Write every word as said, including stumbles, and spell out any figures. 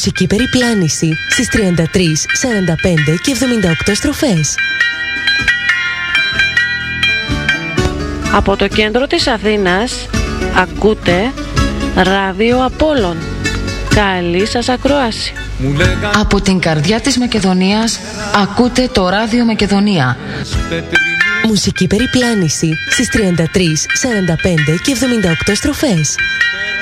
Μουσική περιπλάνηση στις τριάντα τρεις, σαράντα πέντε και εβδομήντα οκτώ στροφές. Από το κέντρο της Αθήνας ακούτε Ράδιο Απόλλων. Καλή σας ακρόαση. Από την καρδιά της Μακεδονίας ακούτε το Ράδιο Μακεδονία. Μουσική περιπλάνηση στις τριάντα τρεις, σαράντα πέντε και εβδομήντα οκτώ στροφές.